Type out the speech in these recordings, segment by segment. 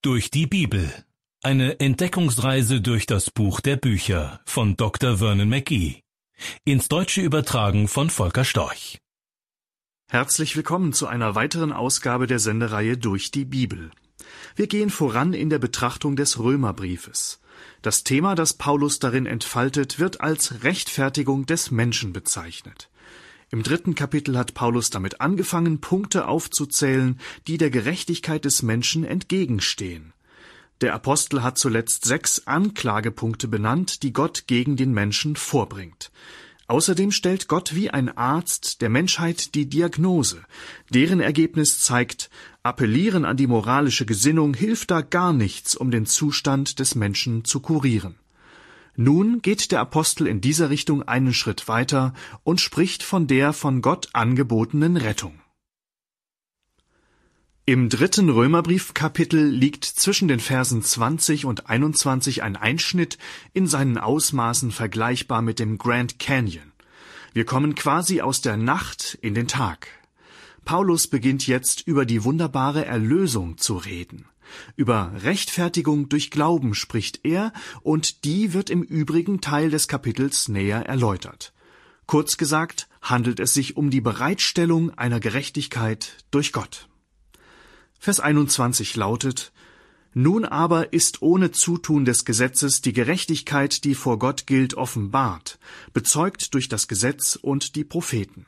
Durch die Bibel. Eine Entdeckungsreise durch das Buch der Bücher von Dr. Vernon McGee. Ins Deutsche übertragen von Volker Storch. Herzlich willkommen zu einer weiteren Ausgabe der Sendereihe Durch die Bibel. Wir gehen voran in der Betrachtung des Römerbriefes. Das Thema, das Paulus darin entfaltet, wird als Rechtfertigung des Menschen bezeichnet. Im 3. Kapitel hat Paulus damit angefangen, Punkte aufzuzählen, die der Gerechtigkeit des Menschen entgegenstehen. Der Apostel hat zuletzt 6 Anklagepunkte benannt, die Gott gegen den Menschen vorbringt. Außerdem stellt Gott wie ein Arzt der Menschheit die Diagnose. Deren Ergebnis zeigt, Appellieren an die moralische Gesinnung hilft da gar nichts, um den Zustand des Menschen zu kurieren. Nun geht der Apostel in dieser Richtung einen Schritt weiter und spricht von der von Gott angebotenen Rettung. Im 3. Römerbriefkapitel liegt zwischen den Versen 20 und 21 ein Einschnitt, in seinen Ausmaßen vergleichbar mit dem Grand Canyon. Wir kommen quasi aus der Nacht in den Tag. Paulus beginnt jetzt über die wunderbare Erlösung zu reden. Über Rechtfertigung durch Glauben spricht er, und die wird im übrigen Teil des Kapitels näher erläutert. Kurz gesagt handelt es sich um die Bereitstellung einer Gerechtigkeit durch Gott. Vers 21 lautet: Nun aber ist ohne Zutun des Gesetzes die Gerechtigkeit, die vor Gott gilt, offenbart, bezeugt durch das Gesetz und die Propheten.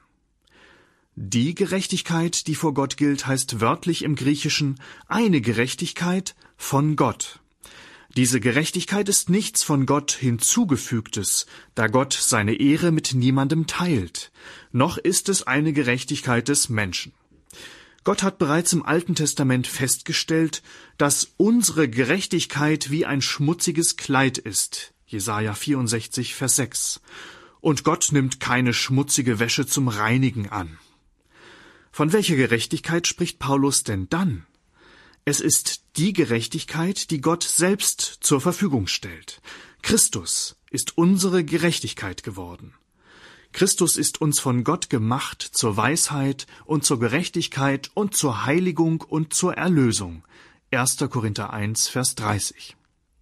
Die Gerechtigkeit, die vor Gott gilt, heißt wörtlich im Griechischen eine Gerechtigkeit von Gott. Diese Gerechtigkeit ist nichts von Gott hinzugefügtes, da Gott seine Ehre mit niemandem teilt, noch ist es eine Gerechtigkeit des Menschen. Gott hat bereits im Alten Testament festgestellt, dass unsere Gerechtigkeit wie ein schmutziges Kleid ist, Jesaja 64, Vers 6, und Gott nimmt keine schmutzige Wäsche zum Reinigen an. Von welcher Gerechtigkeit spricht Paulus denn dann? Es ist die Gerechtigkeit, die Gott selbst zur Verfügung stellt. Christus ist unsere Gerechtigkeit geworden. Christus ist uns von Gott gemacht zur Weisheit und zur Gerechtigkeit und zur Heiligung und zur Erlösung. 1. Korinther 1, Vers 30.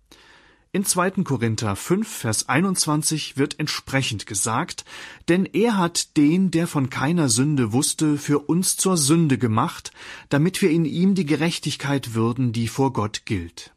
In 2. Korinther 5, Vers 21 wird entsprechend gesagt: Denn er hat den, der von keiner Sünde wusste, für uns zur Sünde gemacht, damit wir in ihm die Gerechtigkeit würden, die vor Gott gilt.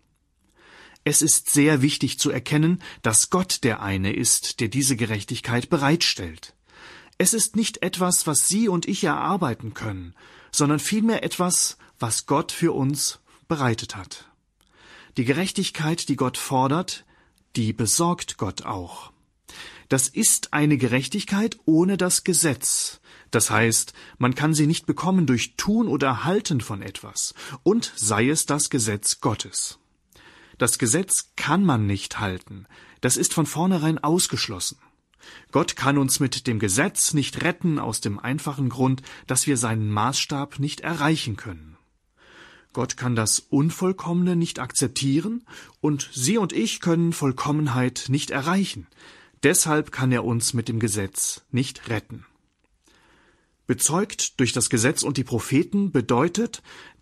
Es ist sehr wichtig zu erkennen, dass Gott der eine ist, der diese Gerechtigkeit bereitstellt. Es ist nicht etwas, was Sie und ich erarbeiten können, sondern vielmehr etwas, was Gott für uns bereitet hat. Die Gerechtigkeit, die Gott fordert, die besorgt Gott auch. Das ist eine Gerechtigkeit ohne das Gesetz. Das heißt, man kann sie nicht bekommen durch Tun oder Halten von etwas, und sei es das Gesetz Gottes. Das Gesetz kann man nicht halten, das ist von vornherein ausgeschlossen. Gott kann uns mit dem Gesetz nicht retten, aus dem einfachen Grund, dass wir seinen Maßstab nicht erreichen können. Gott kann das Unvollkommene nicht akzeptieren, und Sie und ich können Vollkommenheit nicht erreichen. Deshalb kann er uns mit dem Gesetz nicht retten. Bezeugt durch das Gesetz und die Propheten bedeutet,